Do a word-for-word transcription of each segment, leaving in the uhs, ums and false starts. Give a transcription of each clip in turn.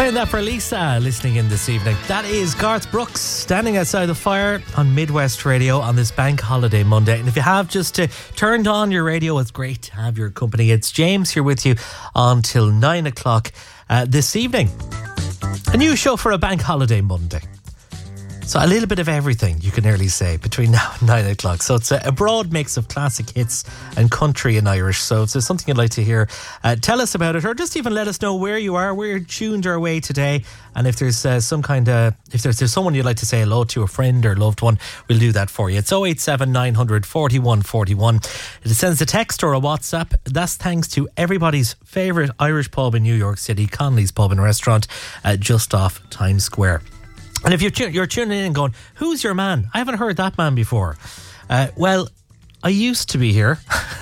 Playing that for Lisa listening in this evening. That is Garth Brooks standing outside the fire on Midwest Radio on this bank holiday Monday. And if you have just uh, turned on your radio, it's great to have your company. It's James here with you until nine o'clock uh, this evening. A new show for a bank holiday Monday. So a little bit of everything, you can nearly say, between now and nine o'clock. So it's a, a broad mix of classic hits and country and Irish. So if there's something you'd like to hear, uh, tell us about it, or just even let us know where you are, where you're tuned our way today. And if there's uh, some kind of, if there's, there's someone you'd like to say hello to, a friend or loved one, we'll do that for you. It's oh eight seven, nine hundred, forty-one forty-one. It sends a text or a WhatsApp. That's thanks to everybody's favourite Irish pub in New York City, Connolly's Pub and Restaurant, uh, just off Times Square. And if you're, tu- you're tuning in and going, who's your man? I haven't heard that man before. Uh, well, I used to be here.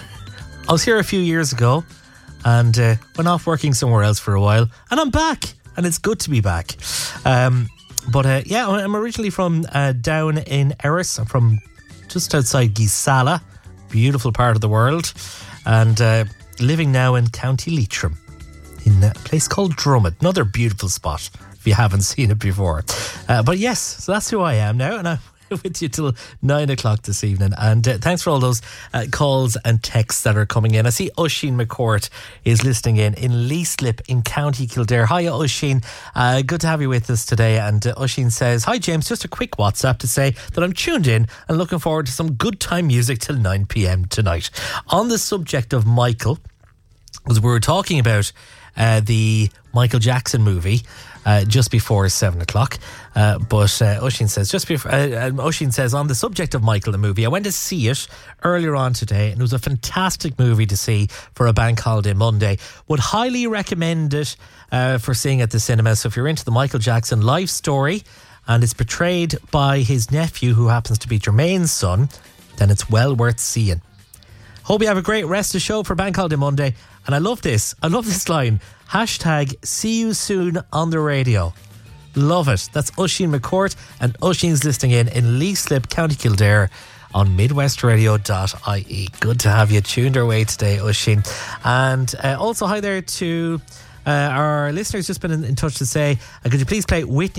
I was here a few years ago and uh, went off working somewhere else for a while. And I'm back. And it's good to be back. Um, but uh, yeah, I'm originally from uh, down in Erris. I'm from just outside Gisala. Beautiful part of the world. And uh, living now in County Leitrim, in a place called Drummond. Another beautiful spot, if you haven't seen it before. Uh, but yes, so that's who I am now, and I'm with you till nine o'clock this evening. And uh, thanks for all those uh, calls and texts that are coming in. I see Oisin McCourt is listening in in Leaslip in County Kildare. Hiya, Oisin. Uh, good to have you with us today. And uh, Oisin says, hi James, just a quick WhatsApp to say that I'm tuned in and looking forward to some good time music till nine p.m. tonight. On the subject of Michael, because we were talking about uh, the Michael Jackson movie Uh, just before seven o'clock. Uh, but uh, Oisin says, just before, uh, Oisin says, on the subject of Michael, the movie, I went to see it earlier on today and it was a fantastic movie to see for a bank holiday Monday. Would highly recommend it uh, for seeing at the cinema. So if you're into the Michael Jackson life story and it's portrayed by his nephew, who happens to be Jermaine's son, then it's well worth seeing. Hope you have a great rest of the show for Bank Holiday Monday. And I love this. I love this line. Hashtag see you soon on the radio. Love it. That's Oisin McCourt, and Oisin's listening in in Leaslip, County Kildare on midwest radio dot I E. Good to have you tuned our way today, Oisin. And uh, also hi there to uh, our listeners just been in, in touch to say, uh, could you please play Whitney